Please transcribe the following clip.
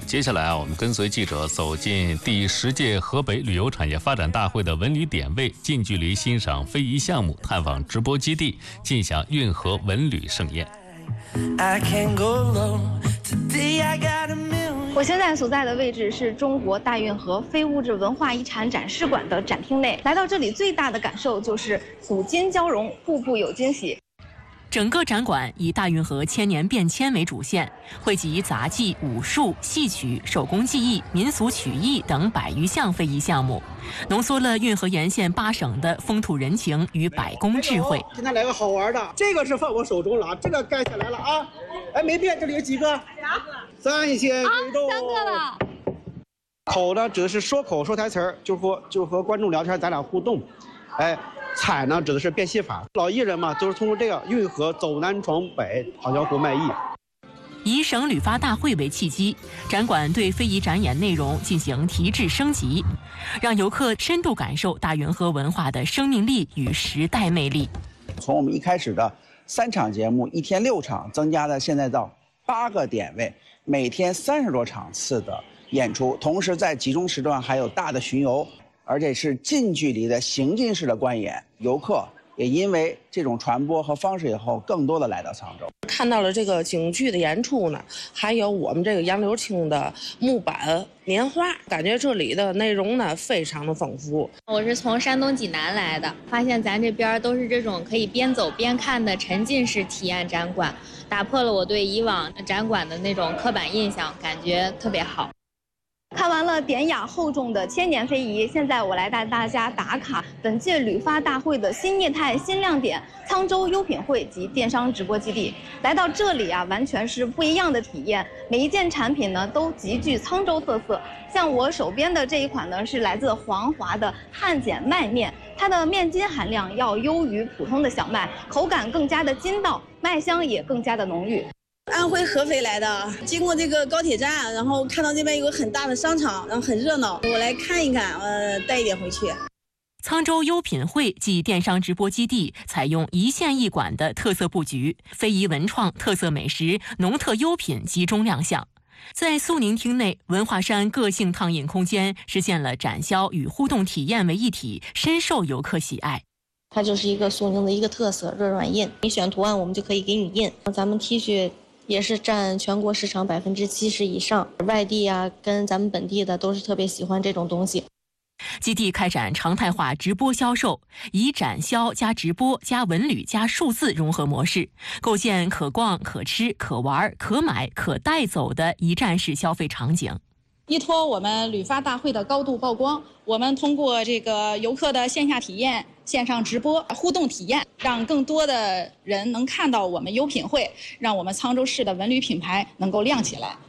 接下来我们跟随记者走进第10届河北旅游产业发展大会的文旅点位，近距离欣赏非遗项目，探访直播基地，尽享运河文旅盛宴。 我现在所在的位置是中国大运河非物质文化遗产展示馆的展厅内。来到这里，最大的感受就是古今交融，步步有惊喜。 整个展馆以大运河千年变迁为主线，汇集杂技、武术、戏曲、手工技艺、民俗曲艺等100余项非遗项目，浓缩了运河沿线8省的风土人情与百工智慧。 今天来个好玩的，这个是放我手中了，这个盖下来了啊！哎，没变，这里有几个？3些3 个了。 口呢，指的是说口说台词儿，就和观众聊天，咱俩互动。哎。彩呢，指的是变戏法。老艺人嘛，就是通过这个运河走南闯北，讨江湖卖艺。 以省旅发大会为契机，展馆对非遗展演内容进行提质升级，让游客深度感受大运河文化的生命力与时代魅力。 从我们一开始的3场节目，1天6场，增加了现在到8个点位，每天30多场次的演出，同时在集中时段还有大的巡游。而且是近距离的行进式的观演，游客也因为这种传播和方式以后，更多的来到沧州， 看到了这个京剧的演出呢，还有我们这个杨柳青的木板年画，感觉这里的内容呢非常的丰富。 我是从山东济南来的，发现咱这边都是这种可以边走边看的沉浸式体验展馆，打破了我对以往展馆的那种刻板印象，感觉特别好。 看完了典雅厚重的千年非遗，现在我来带大家打卡本届旅发大会的新业态新亮点——沧州优品汇及电商直播基地。来到这里啊，完全是不一样的体验，每一件产品呢都极具沧州特色。像我手边的这一款呢，是来自黄华的汉碱麦面，它的面筋含量要优于普通的小麦，口感更加的筋道，麦香也更加的浓郁。 安徽合肥来的，经过这个高铁站，然后看到这边有个很大的商场，然后很热闹，我来看一看，带一点回去。 沧州优品汇暨电商直播基地采用一线一馆的特色布局，非遗文创、特色美食、农特优品集中亮相。在苏宁厅内，文化衫个性烫印空间实现了展销与互动体验为一体，深受游客喜爱。 它就是一个苏宁的一个特色热软印，你选图案我们就可以给你印。咱们 T 恤也是占全国市场70%以上，外地啊跟咱们本地的都是特别喜欢这种东西。 基地开展常态化直播销售，以展销加直播加文旅加数字融合模式，构建可逛、可吃、可玩、可买、可带走的一站式消费场景。 依托我们旅发大会的高度曝光，我们通过这个游客的线下体验、线上直播、互动体验，让更多的人能看到我们优品汇，让我们沧州市的文旅品牌能够亮起来。